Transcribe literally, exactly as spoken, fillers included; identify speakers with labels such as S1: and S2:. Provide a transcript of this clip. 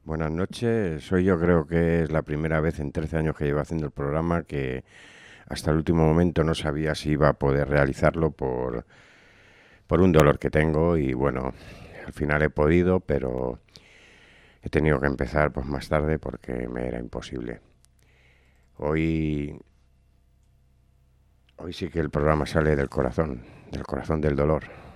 S1: Buenas noches. Soy yo creo que es la primera vez en trece años que llevo haciendo el programa que hasta el último momento no sabía si iba a poder realizarlo por, por un dolor que tengo y bueno, al final he podido, pero he tenido que empezar pues más tarde porque me era imposible. Hoy, hoy sí que el programa sale del corazón, del corazón del dolor.